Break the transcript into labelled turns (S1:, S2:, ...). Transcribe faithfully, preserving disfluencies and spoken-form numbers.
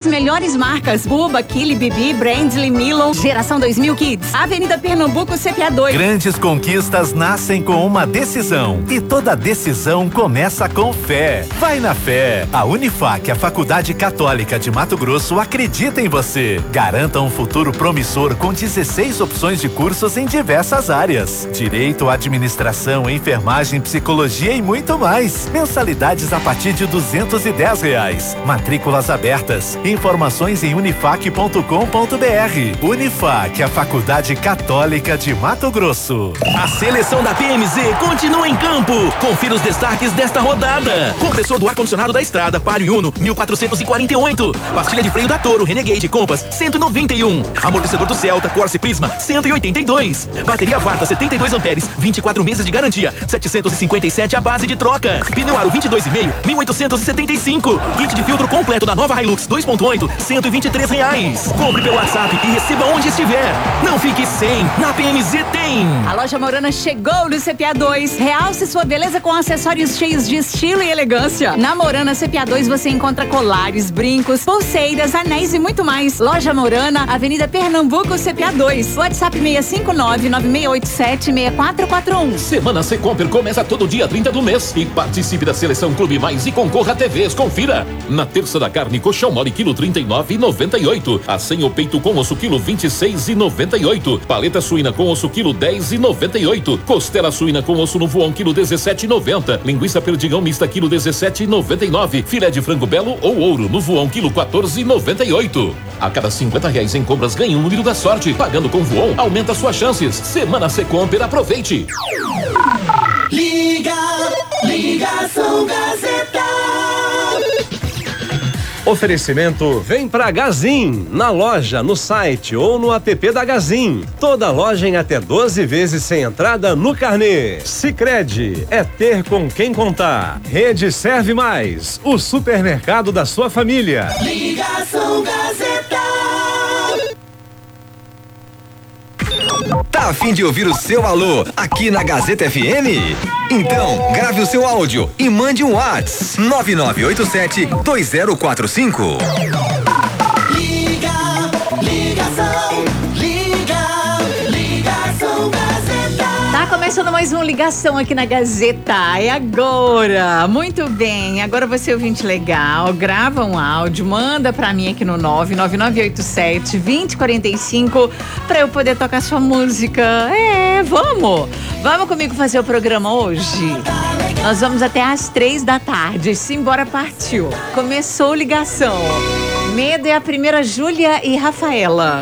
S1: melhores marcas: Buba, Kili, Bibi, Brandly, Milo. Geração dois mil Kids. Avenida Pernambuco, C P A dois.
S2: Grandes conquistas nascem com uma decisão. E toda decisão começa com fé. Vai na fé. A Unifac, a Faculdade Católica de Mato Grosso, acredita em você. Garanta um futuro promissor com dezesseis opções de cursos em diversas áreas: direito, administração, enfermagem, psicologia e muito mais. Mensalidades a partir de duzentos e dez reais. Matrículas abertas. Informações em unifac ponto com ponto br. Unifac, a Faculdade Católica de Mato Grosso.
S3: A seleção da P M Z continua em campo. Confira os destaques desta rodada: compressor do ar-condicionado da Estrada, Palio Uno, mil quatrocentos e quarenta e oito. Pastilha de freio da Toro, Renegade Compass, cento e noventa e um. Amortecedor do Celta, Corsa Prisma, cento e oitenta e dois. Bateria Varta, setenta e dois amperes, vinte e quatro meses de garantia, setecentos e cinquenta e sete a base de troca. Pneu Aro vinte e dois e meio, mil oitocentos e setenta e cinco. Kit de filtro completo da nova Hilux dois ponto oito, cento e vinte e três reais. Compre pelo WhatsApp e receba onde estiver. Não fique sem, na P M Z tem.
S1: A loja Morana chegou no C P A dois. Realce sua beleza com acessórios cheios de estilo e elegância. Na Morana C P A dois você encontra colares, brincos, pulseiras, anéis e muito mais. Loja Morana, Avenida Pernambuco, C P A dois. WhatsApp seis cinco nove, nove seis oito sete, seis quatro quatro um.
S4: Semana Secomper começa todo dia trinta do mês e participe da Seleção Clube Mais e concorra a T Vs. Confira. Na terça da carne, colchão mole quilo trinta e nove e noventa e oito. A senha o peito com osso quilo vinte e seis e noventa e oito. Paleta suína com osso quilo dez e noventa e oito. Costela suína com osso no voão quilo dezessete e noventa. Linguiça perdigão mista quilo dezessete e noventa e nove. Filé de frango belo ou ouro no voão quilo quatorze e noventa e oito. A cada cinquenta reais em compras ganhe um número da sorte. Pagando com voão aumenta suas chances. Semana Secomper, aproveite.
S5: Liga, ligação Gazeta.
S6: Oferecimento: vem pra Gazin, na loja, no site ou no app da Gazin. Toda loja em até doze vezes sem entrada no carnê. Sicredi, é ter com quem contar. Rede Serve Mais, o supermercado da sua família.
S5: Ligação Gazeta.
S7: Tá a fim de ouvir o seu alô aqui na Gazeta F M? Então, grave o seu áudio e mande um WhatsApp nove nove oito sete dois zero quatro cinco.
S5: Liga, ligação, liga, ligação Gazeta.
S1: Tá começando mais uma ligação aqui na Gazeta. É agora. Muito bem. Agora você ouvinte legal, grava um áudio, manda pra mim aqui no nove nove nove oito sete dois zero quatro cinco pra eu poder tocar sua música. É, vamos. Vamos comigo fazer o programa hoje. Nós vamos até às três da tarde. Simbora, partiu. Começou ligação. Medo é a primeira, Júlia e Rafaela.